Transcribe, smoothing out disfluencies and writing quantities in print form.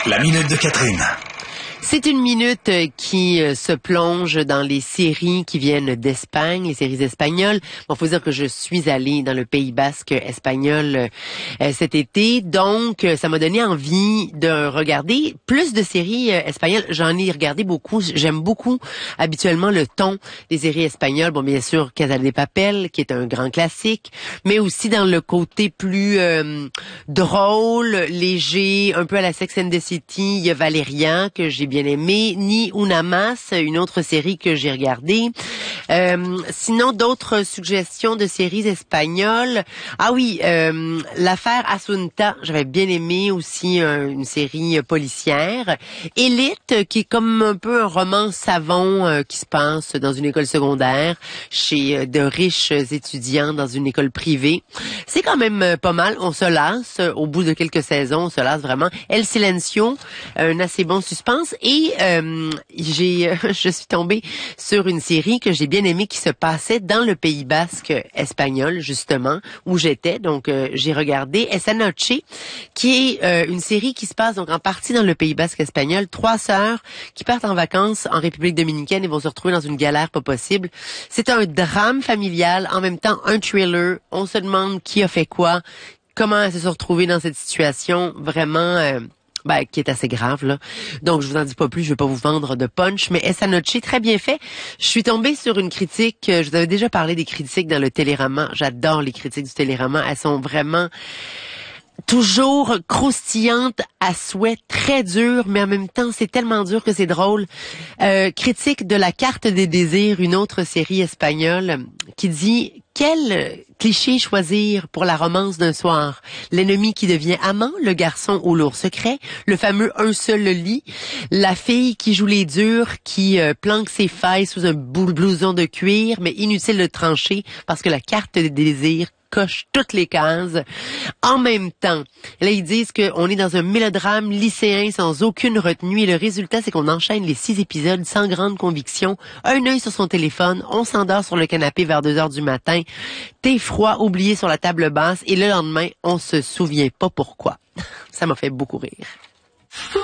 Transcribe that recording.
La minute de Catherine. C'est une minute qui se plonge dans les séries qui viennent d'Espagne, les séries espagnoles. Bon, faut dire que je suis allée dans le Pays Basque espagnol cet été, donc ça m'a donné envie de regarder plus de séries espagnoles. J'en ai regardé beaucoup. J'aime beaucoup habituellement le ton des séries espagnoles. Bon, bien sûr, Casa de Papel, qui est un grand classique, mais aussi dans le côté plus drôle, léger, un peu à la Sex and the City. Il y a Valérian, que j'ai bien aimé, Ni Una Más, une autre série que j'ai regardée. Sinon, d'autres suggestions de séries espagnoles. Ah oui, l'affaire Asunta, j'avais bien aimé aussi une série policière. Élite, qui est comme un peu un roman savon qui se passe dans une école secondaire chez de riches étudiants dans une école privée. C'est quand même pas mal. On se lasse au bout de quelques saisons, on se lasse vraiment. El Silencio, un assez bon suspense. Et je suis tombée sur une série que j'ai bien aimée qui se passait dans le Pays Basque espagnol, justement, où j'étais. Donc, j'ai regardé Esa Noche, qui est une série qui se passe donc en partie dans le Pays Basque espagnol. 3 sœurs qui partent en vacances en République dominicaine et vont se retrouver dans une galère pas possible. C'est un drame familial, en même temps un thriller. On se demande qui a fait quoi, comment elles se sont retrouvées dans cette situation vraiment... qui est assez grave, là. Donc, je vous en dis pas plus, je vais pas vous vendre de punch, mais Esa Noche, très bien fait. Je suis tombée sur une critique, je vous avais déjà parlé des critiques dans le Télérama. J'adore les critiques du Télérama. Elles sont vraiment toujours croustillantes à souhait, très dures, mais en même temps, c'est tellement dur que c'est drôle. Critique de La Carte des désirs, une autre série espagnole, qui dit... Quel cliché choisir pour la romance d'un soir? L'ennemi qui devient amant, le garçon au lourd secret, le fameux un seul lit, la fille qui joue les durs, qui planque ses failles sous un blouson de cuir, mais inutile de trancher parce que la carte des désirs coche toutes les cases. En même temps, là, ils disent qu'on est dans un mélodrame lycéen sans aucune retenue et le résultat, c'est qu'on enchaîne les 6 épisodes sans grande conviction. Un œil sur son téléphone, on s'endort sur le canapé vers 2 heures du matin, thé froid oublié sur la table basse et le lendemain, on se souvient pas pourquoi. Ça m'a fait beaucoup rire.